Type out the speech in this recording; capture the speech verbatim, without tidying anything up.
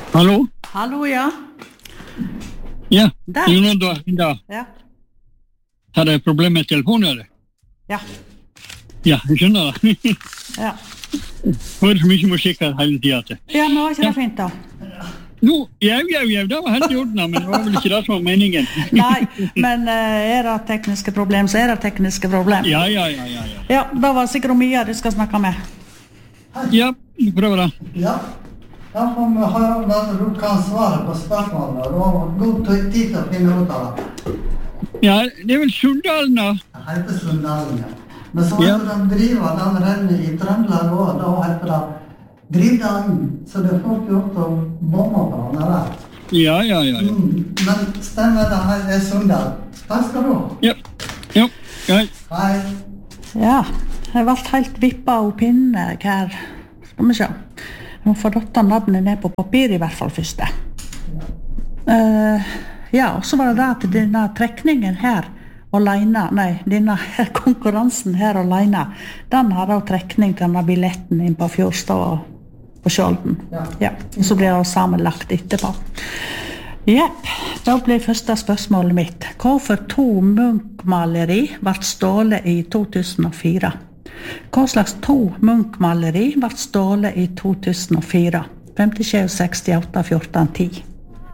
Hallo? Hallo, ja. Ja, Der. Ingen da, da. Ja. Har du problem med telefonen, eller? Ja. Ja, jeg skjønner det. Ja. Hører så mye musikk her hele tiden. Ja, men var ikke det fint da? Nå, jau, jau, jau, det var helt i orden, men det var vel ikke det som var meningen. Nei, men uh, er det tekniske problem, så er det tekniske problem. Ja, ja, ja, ja. Ja, Ja, da var det sikkert Mia du skal snakke med. ja vi prøver det. Ja, da får vi høre at du kan svare på spørsmålet, og du har god tid til å finne ut av det. Ja, det er vel Sunndalen da. Det heter Sunndalen, ja. Men så Ja. heter de driver den renner i Trøndelag også, da heter det Drivdalen, så det får ikke opp til å bomme på den der. Ja, ja, ja. ja. Mm, men stemmer det her er Sunndal. Takk skal du ha. Ja, ja, ja. Hei. Ja, jeg ble helt vippet av pinne her. Skal vi se. Jeg må få dotta navnet ned på papir i hvert fall først. Uh, ja, og så var det da til denne trekningen her alene, nei, denne konkurransen her alene, den har da trekning til denne billetten inn på Fjordstad og på Skjolden. Ja. Ja, og så blir det sammenlagt etterpå. Jepp, da blir første spørsmålet mitt. Hva for to Munch-maleri ble stålet i to tusen og fire? Hva slags to Munch-maleri ble stålet i to tusen og fire? femtisju, sekstiåtte, fjorten, ti.